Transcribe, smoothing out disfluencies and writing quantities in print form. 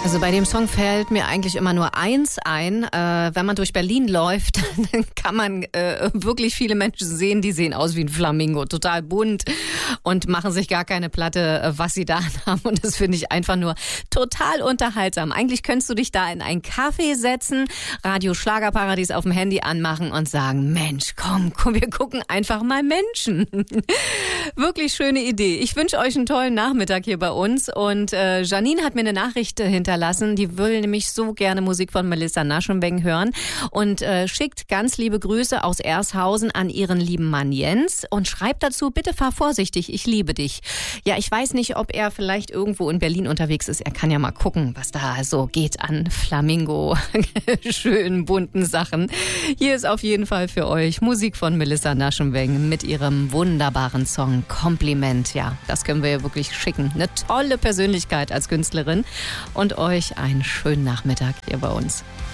Also bei dem Song fällt mir eigentlich immer nur eins ein. Wenn man durch Berlin läuft, dann kann man wirklich viele Menschen sehen, die sehen aus wie ein Flamingo, total bunt und machen sich gar keine Platte, was sie da haben. Und das finde ich einfach nur total unterhaltsam. Eigentlich könntest du dich da in einen Café setzen, Radio Schlagerparadies auf dem Handy anmachen und sagen, Mensch, komm, wir gucken einfach mal Menschen. Wirklich schöne Idee. Ich wünsche euch einen tollen Nachmittag hier bei uns. Und Janine hat mir eine Nachricht hinterlassen. Die will nämlich so gerne Musik von Melissa Naschenweng hören und schickt ganz liebe Grüße aus Ershausen an ihren lieben Mann Jens und schreibt dazu, bitte fahr vorsichtig, ich liebe dich. Ja, ich weiß nicht, ob er vielleicht irgendwo in Berlin unterwegs ist. Er kann ja mal gucken, was da so geht an Flamingo, schönen bunten Sachen. Hier ist auf jeden Fall für euch Musik von Melissa Naschenweng mit ihrem wunderbaren Song Kompliment. Ja, das können wir ja wirklich schicken. Eine tolle Persönlichkeit als Künstlerin und euch einen schönen Nachmittag hier bei uns.